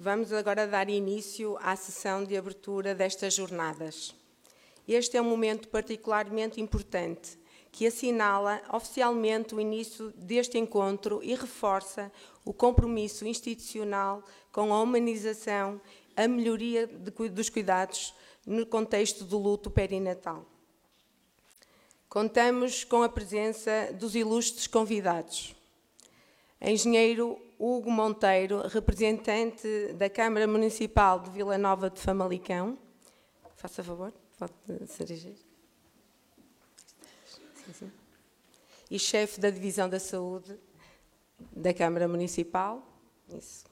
Vamos agora dar início à sessão de abertura destas jornadas. Este é um momento particularmente importante, que assinala oficialmente o início deste encontro e reforça o compromisso institucional com a humanização, a melhoria dos cuidados no contexto do luto perinatal. Contamos com a presença dos ilustres convidados. Engenheiro Hugo Monteiro, representante da Câmara Municipal de Vila Nova de Famalicão. Faça favor, pode se dirigir. Sim. E chefe da Divisão da Saúde da Câmara Municipal. Isso.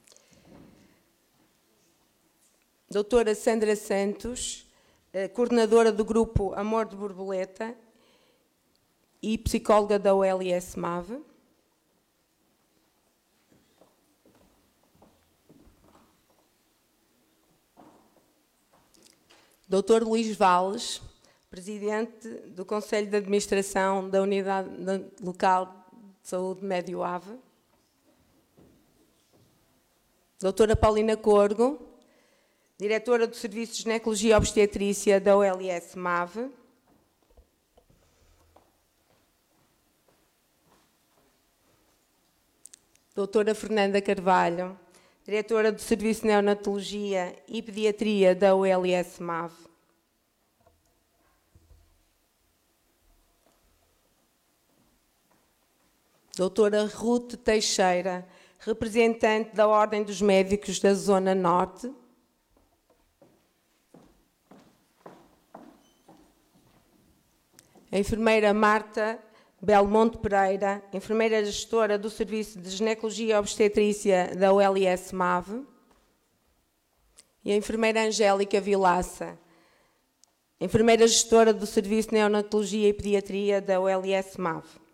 Doutora Sandra Santos, coordenadora do grupo Amor de Borboleta e psicóloga da OLS-MAV. Doutor Luís Valles, presidente do Conselho de Administração da Unidade Local de Saúde Médio Ave. Doutora Paulina Corgo, diretora do Serviço de Ginecologia e Obstetrícia da OLS-MAV. Doutora Fernanda Carvalho, diretora do Serviço de Neonatologia e Pediatria da OLS-MAV. Doutora Ruth Teixeira, representante da Ordem dos Médicos da Zona Norte. A enfermeira Marta Belmonte Pereira, enfermeira gestora do Serviço de Ginecologia e Obstetrícia da OLS-MAV. E a enfermeira Angélica Vilaça, enfermeira gestora do Serviço de Neonatologia e Pediatria da OLS-MAV.